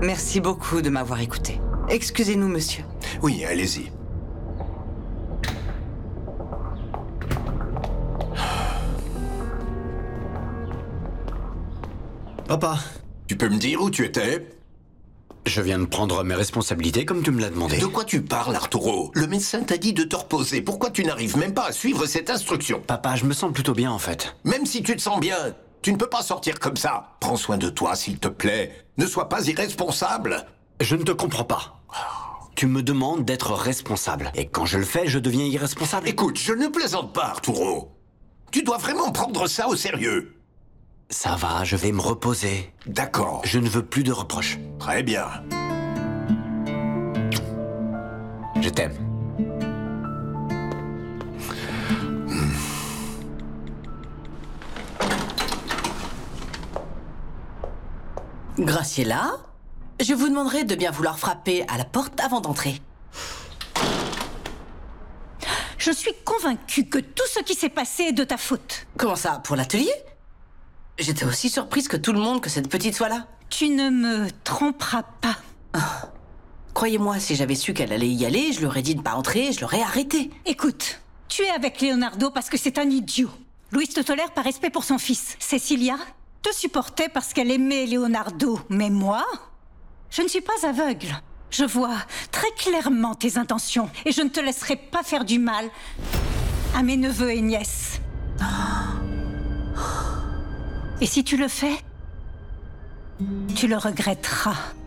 Merci beaucoup de m'avoir écouté. Excusez-nous, monsieur. Oui, allez-y. Papa, Tu peux me dire où tu étais? je viens de prendre mes responsabilités comme tu me l'as demandé. De quoi tu parles, Arturo? Le médecin t'a dit de te reposer. Pourquoi tu n'arrives même pas à suivre cette instruction? Papa, je me sens plutôt bien en fait. Même si tu te sens bien, tu ne peux pas sortir comme ça. Prends soin de toi, s'il te plaît. Ne sois pas irresponsable. Je ne te comprends pas. Tu me demandes d'être responsable. Et quand je le fais, je deviens irresponsable. Écoute, je ne plaisante pas, Arturo. Tu dois vraiment prendre ça au sérieux. Ça va, je vais me reposer. D'accord. Je ne veux plus de reproches. Très bien. Je t'aime. Graciela, je vous demanderai de bien vouloir frapper à la porte avant d'entrer. Je suis convaincue que tout ce qui s'est passé est de ta faute. Comment ça, pour l'atelier? J'étais aussi surprise que tout le monde que cette petite soit là. Tu ne me tromperas pas. Croyez-moi, si j'avais su qu'elle allait y aller, je lui aurais dit de ne pas entrer, je l'aurais arrêtée. Écoute, tu es avec Leonardo parce que c'est un idiot. Louis te tolère par respect pour son fils. Cecilia te supportait parce qu'elle aimait Leonardo. Mais moi, je ne suis pas aveugle. Je vois très clairement tes intentions et je ne te laisserai pas faire du mal à mes neveux et nièces. Et si tu le fais, tu le regretteras.